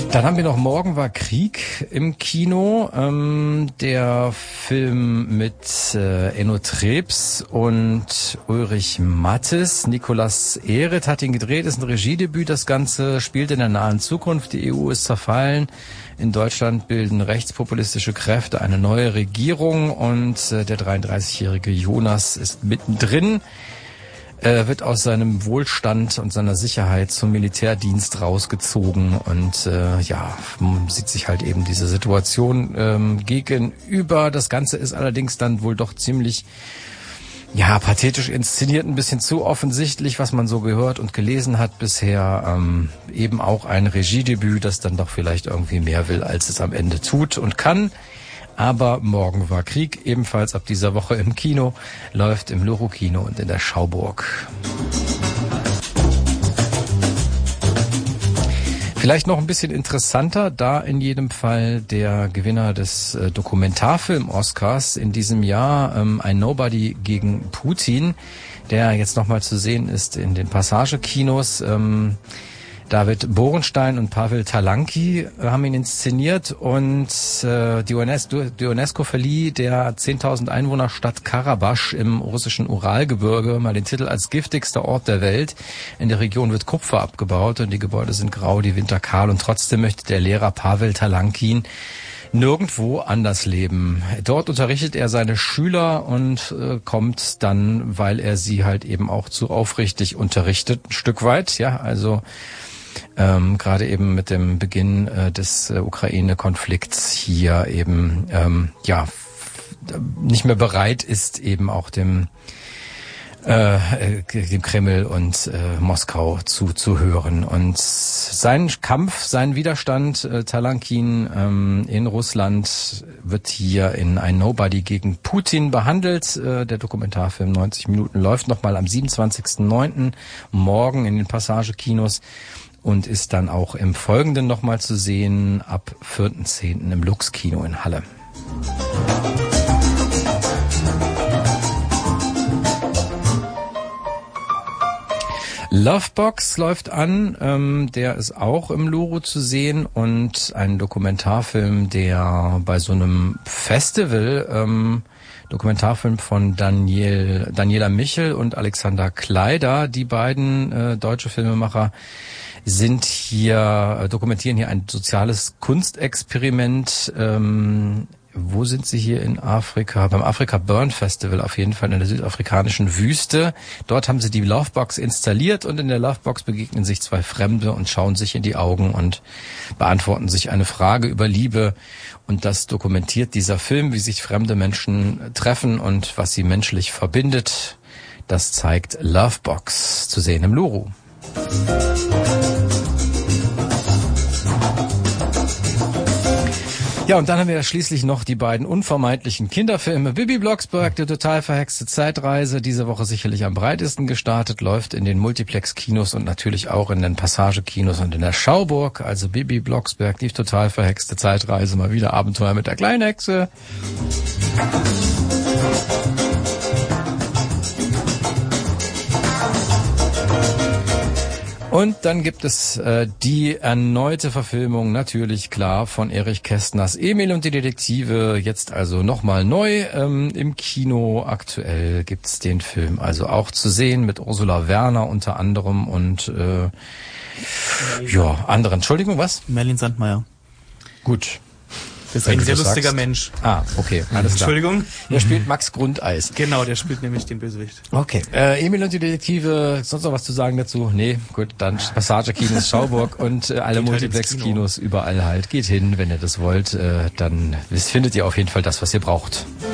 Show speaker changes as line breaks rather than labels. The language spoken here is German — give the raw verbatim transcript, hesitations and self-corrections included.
Dann haben wir noch Morgen war Krieg im Kino. Ähm, der Film mit äh, Enno Trebs und Ulrich Mattes. Nicolas Ehret hat ihn gedreht, ist ein Regiedebüt. Das Ganze spielt in der nahen Zukunft. Die E U ist zerfallen. In Deutschland bilden rechtspopulistische Kräfte eine neue Regierung und äh, der dreiunddreißigjährige Jonas ist mittendrin. Er wird aus seinem Wohlstand und seiner Sicherheit zum Militärdienst rausgezogen und äh, ja, man sieht sich halt eben diese Situation ähm, gegenüber. Das Ganze ist allerdings dann wohl doch ziemlich ja pathetisch inszeniert, ein bisschen zu offensichtlich, was man so gehört und gelesen hat bisher. Ähm, eben auch ein Regiedebüt, das dann doch vielleicht irgendwie mehr will, als es am Ende tut und kann. Aber Morgen war Krieg, ebenfalls ab dieser Woche im Kino, läuft im Loro-Kino und in der Schauburg. Vielleicht noch ein bisschen interessanter, da in jedem Fall der Gewinner des äh, Dokumentarfilm-Oscars in diesem Jahr, ähm, ein Nobody gegen Putin, der jetzt nochmal zu sehen ist in den Passagekinos. Ähm, David Borenstein und Pavel Talanki haben ihn inszeniert und äh, die UNESCO, die UNESCO verlieh der zehntausend Einwohnerstadt Karabach im russischen Uralgebirge mal den Titel als giftigster Ort der Welt. In der Region wird Kupfer abgebaut und die Gebäude sind grau, die Winter kahl und trotzdem möchte der Lehrer Pavel Talankin nirgendwo anders leben. Dort unterrichtet er seine Schüler und äh, kommt dann, weil er sie halt eben auch zu aufrichtig unterrichtet, ein Stück weit, ja, also Ähm, gerade eben mit dem Beginn äh, des äh, Ukraine-Konflikts hier eben ähm, ja f- nicht mehr bereit ist, eben auch dem äh, dem Kreml und äh, Moskau zuzuhören. Und sein Kampf, sein Widerstand, äh, Talankin ähm, in Russland wird hier in ein Nobody gegen Putin behandelt. Äh, der Dokumentarfilm neunzig Minuten läuft nochmal am siebenundzwanzigsten neunten morgen in den Passagekinos. Und ist dann auch im Folgenden nochmal zu sehen, ab vierten zehnten im Lux-Kino in Halle. Lovebox läuft an, ähm, der ist auch im Loro zu sehen und ein Dokumentarfilm, der bei so einem Festival, ähm, Dokumentarfilm von Daniel, Daniela Michel und Alexander Kleider, die beiden äh, deutsche Filmemacher, sind hier, dokumentieren hier ein soziales Kunstexperiment. Ähm, wo sind sie hier in Afrika? Beim Afrika Burn Festival auf jeden Fall in der südafrikanischen Wüste. Dort haben sie die Lovebox installiert und in der Lovebox begegnen sich zwei Fremde und schauen sich in die Augen und beantworten sich eine Frage über Liebe. Und das dokumentiert dieser Film, wie sich fremde Menschen treffen und was sie menschlich verbindet. Das zeigt Lovebox, zu sehen im Loro. Ja, und dann haben wir schließlich noch die beiden unvermeidlichen Kinderfilme. Bibi Blocksberg, die total verhexte Zeitreise, diese Woche sicherlich am breitesten gestartet, läuft in den Multiplex-Kinos und natürlich auch in den Passagekinos und in der Schauburg. Also Bibi Blocksberg, die total verhexte Zeitreise, mal wieder Abenteuer mit der kleinen Hexe. Und dann gibt es äh, die erneute Verfilmung, natürlich klar, von Erich Kästners Emil und die Detektive, jetzt also nochmal neu ähm, im Kino. Aktuell gibt's den Film also auch zu sehen mit Ursula Werner unter anderem und äh, ja, anderen. Entschuldigung, was?
Merlin Sandmeier.
Gut.
Das ist ein sehr lustiger sagst. Mensch.
Ah, okay, alles klar.
Entschuldigung.
Der spielt Max Grundeis.
Genau, der spielt nämlich den Bösewicht.
Okay. Äh, Emil und die Detektive, sonst noch was zu sagen dazu? Nee, gut, dann Passagekinos Schauburg und äh, alle Multiplex-Kinos überall halt. Geht hin, wenn ihr das wollt, äh, dann findet ihr auf jeden Fall das, was ihr braucht.